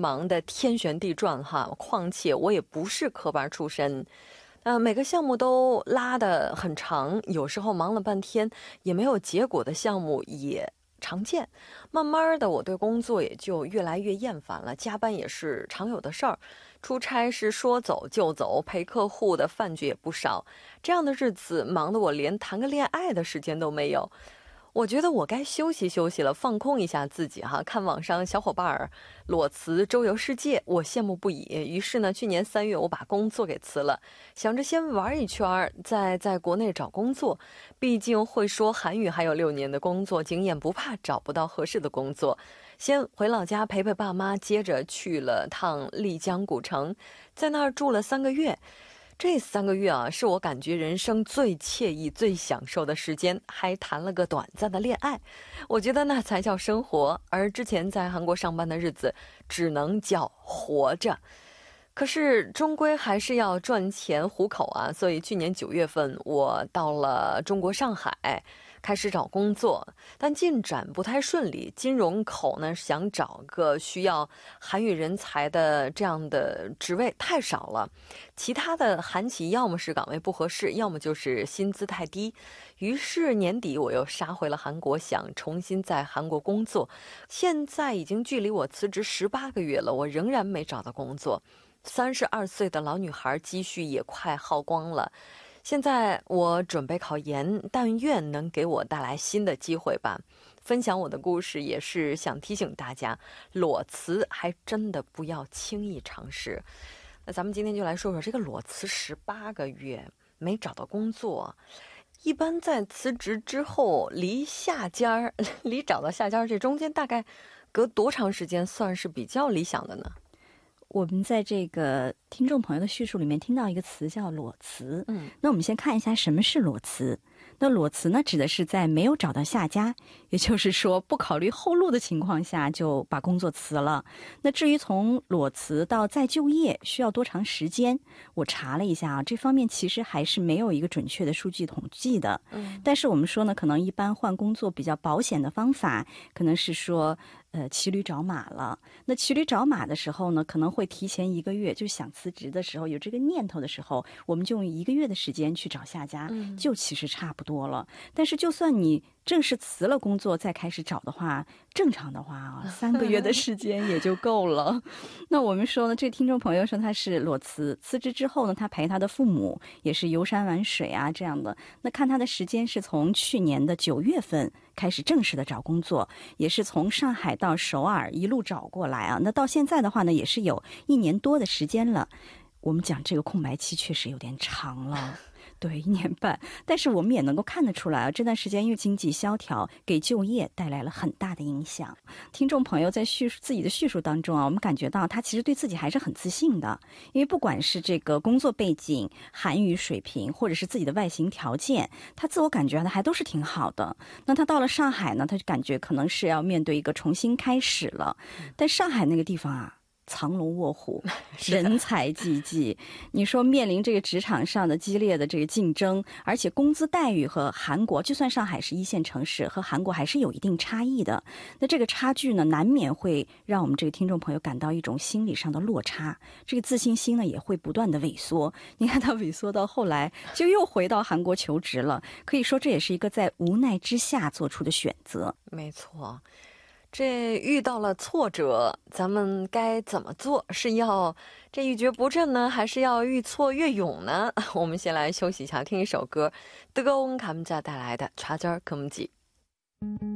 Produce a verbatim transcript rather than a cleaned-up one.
忙得天旋地转哈，况且我也不是科班出身。呃，每个项目都拉得很长，有时候忙了半天也没有结果的项目也常见。慢慢的，我对工作也就越来越厌烦了，加班也是常有的事儿，出差是说走就走，陪客户的饭局也不少。这样的日子忙得我连谈个恋爱的时间都没有。我觉得我该休息休息了，放空一下自己哈。看网上小伙伴儿裸辞周游世界，我羡慕不已。于是呢，去年三月我把工作给辞了，想着先玩一圈，再在国内找工作。毕竟会说韩语，还有六年的工作经验，不怕找不到合适的工作。先回老家陪陪爸妈，接着去了趟丽江古城，在那儿住了三个月。这三个月啊，是我感觉人生最惬意、最享受的时间，还谈了个短暂的恋爱。我觉得那才叫生活，而之前在韩国上班的日子，只能叫活着。可是终归还是要赚钱糊口啊，所以去年九月份我到了中国上海，开始找工作，但进展不太顺利。金融口呢，想找个需要韩语人才的这样的职位太少了，其他的韩企要么是岗位不合适，要么就是薪资太低。于是年底我又杀回了韩国，想重新在韩国工作。现在已经距离我辞职十八个月了，我仍然没找到工作。三十二岁的老女孩，积蓄也快耗光了。现在我准备考研，但愿能给我带来新的机会吧。分享我的故事也是想提醒大家，裸辞还真的不要轻易尝试。那咱们今天就来说说这个裸辞十八个月没找到工作，一般在辞职之后离下家离找到下家这中间大概隔多长时间算是比较理想的呢？ 我们在这个听众朋友的叙述里面听到一个词叫裸辞。 嗯， 那我们先看一下什么是裸辞。那裸辞呢，指的是在没有找到下家，也就是说不考虑后路的情况下就把工作辞了。那至于从裸辞到再就业需要多长时间，我查了一下啊，这方面其实还是没有一个准确的数据统计的。 嗯， 但是我们说呢，可能一般换工作比较保险的方法，可能是说呃骑驴找马了。那骑驴找马的时候呢，可能会提前一个月，就想辞职的时候有这个念头的时候，我们就用一个月的时间去找下家， 嗯， 就其实差不多了。但是就算你正式辞了工作再开始找的话，正常的话啊，三个月的时间也就够了。那我们说呢，这听众朋友说他是裸辞，辞职之后呢，他陪他的父母也是游山玩水啊这样的。那看他的时间是从去年的九月份开始正式的找工作，也是从上海到首尔一路找过来啊。那到现在的话呢，也是有一年多的时间了。我们讲这个空白期确实有点长了。对，一年半，但是我们也能够看得出来啊，这段时间因为经济萧条，给就业带来了很大的影响。听众朋友在叙述自己的叙述当中啊，我们感觉到他其实对自己还是很自信的，因为不管是这个工作背景、韩语水平，或者是自己的外形条件，他自我感觉还都是挺好的。那他到了上海呢，他就感觉可能是要面对一个重新开始了，但上海那个地方啊，藏龙卧虎，人才济济。你说面临这个职场上的激烈的这个竞争，而且工资待遇和韩国，就算上海是一线城市，和韩国还是有一定差异的。那这个差距呢，难免会让我们这个听众朋友感到一种心理上的落差，这个自信心呢也会不断的萎缩。你看他萎缩到后来，就又回到韩国求职了。可以说这也是一个在无奈之下做出的选择。 没错。这遇到了挫折，咱们该怎么做？是要这一蹶不振呢，还是要愈挫愈勇呢？我们先来休息一下，听一首歌，뜨거운 감자带来的《좌절금지》。